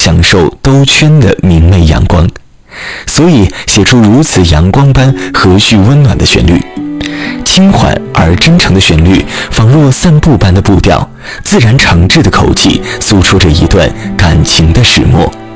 享受兜圈的明媚阳光，所以写出如此阳光般和煦温暖的旋律。轻缓而真诚的旋律，仿若散步般的步调，自然诚挚的口气，诉说着一段感情的始末。